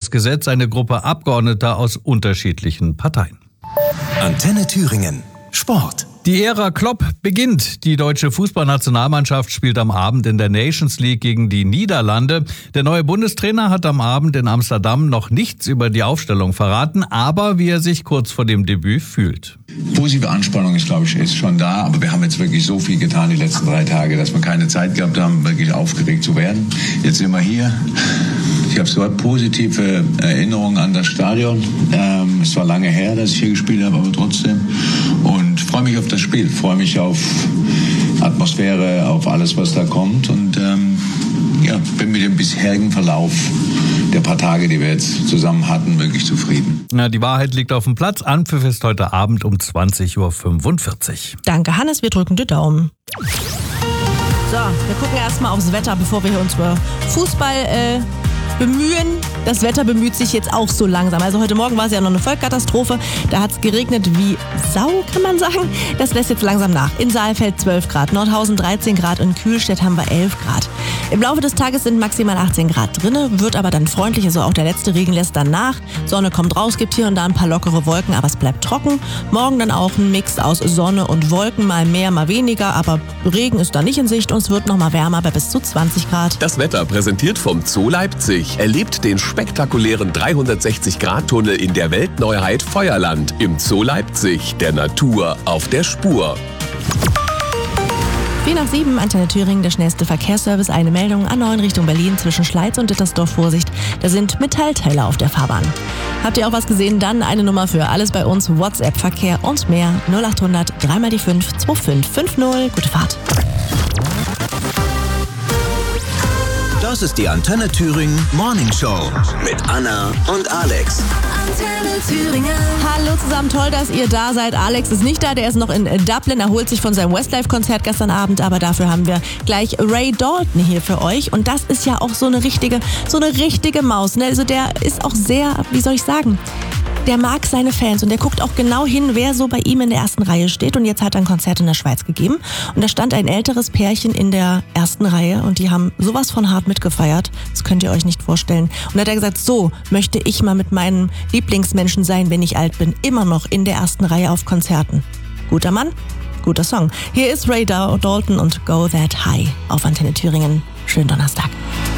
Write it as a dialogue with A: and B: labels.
A: das Gesetz eine Gruppe Abgeordneter aus unterschiedlichen Parteien.
B: Antenne Thüringen. Sport.
A: Die Ära Klopp beginnt. Die deutsche Fußballnationalmannschaft spielt am Abend in der Nations League gegen die Niederlande. Der neue Bundestrainer hat am Abend in Amsterdam noch nichts über die Aufstellung verraten, aber wie er sich kurz vor dem Debüt fühlt.
C: Positive Anspannung ist schon da, aber wir haben jetzt wirklich so viel getan die letzten 3 Tage, dass wir keine Zeit gehabt haben, wirklich aufgeregt zu werden. Jetzt sind wir hier. Ich habe so positive Erinnerungen an das Stadion. Es war lange her, dass ich hier gespielt habe, aber trotzdem. Und freue mich auf das Spiel, freue mich auf Atmosphäre, auf alles, was da kommt. Und bin mit dem bisherigen Verlauf der paar Tage, die wir jetzt zusammen hatten, wirklich zufrieden.
A: Na, die Wahrheit liegt auf dem Platz. Anpfiff ist heute Abend um 20:45 Uhr.
D: Danke, Hannes, wir drücken die Daumen. So, wir gucken erstmal aufs Wetter, bevor wir hier uns über Fußball bemühen. Das Wetter bemüht sich jetzt auch so langsam. Also heute Morgen war es ja noch eine Vollkatastrophe. Da hat es geregnet wie Sau, kann man sagen. Das lässt jetzt langsam nach. In Saalfeld 12 Grad, Nordhausen 13 Grad und Kühlstedt haben wir 11 Grad. Im Laufe des Tages sind maximal 18 Grad drin, wird aber dann freundlich. Also auch der letzte Regen lässt dann nach. Sonne kommt raus, gibt hier und da ein paar lockere Wolken, aber es bleibt trocken. Morgen dann auch ein Mix aus Sonne und Wolken, mal mehr, mal weniger. Aber Regen ist da nicht in Sicht und es wird noch mal wärmer bei bis zu 20 Grad.
E: Das Wetter präsentiert vom Zoo Leipzig. Erlebt den spektakulären 360-Grad-Tunnel in der Weltneuheit Feuerland im Zoo Leipzig, der Natur auf der Spur.
D: 4:07, Antenne Thüringen, der schnellste Verkehrsservice. Eine Meldung A9 Richtung Berlin zwischen Schleiz und Dittersdorf. Vorsicht, da sind Metallteile auf der Fahrbahn. Habt ihr auch was gesehen? Dann eine Nummer für alles bei uns, WhatsApp-Verkehr und mehr. 0800 3 die 5 2550. Gute Fahrt.
B: Das ist die Antenne Thüringen Morning Show mit Anna und Alex.
D: Antenne Thüringen. Hallo zusammen, toll, dass ihr da seid. Alex ist nicht da, der ist noch in Dublin, erholt sich von seinem Westlife-Konzert gestern Abend, aber dafür haben wir gleich Ray Dalton hier für euch. Und das ist ja auch so eine richtige Maus, ne? Also der ist auch sehr, wie soll ich sagen, der mag seine Fans und der guckt auch genau hin, wer so bei ihm in der ersten Reihe steht. Und jetzt hat er ein Konzert in der Schweiz gegeben und da stand ein älteres Pärchen in der ersten Reihe und die haben sowas von hart mitgefeiert. Das könnt ihr euch nicht vorstellen. Und da hat er gesagt, so möchte ich mal mit meinem Lieblingsmenschen sein, wenn ich alt bin. Immer noch in der ersten Reihe auf Konzerten. Guter Mann, guter Song. Hier ist Ray Dalton und Go That High auf Antenne Thüringen. Schönen Donnerstag.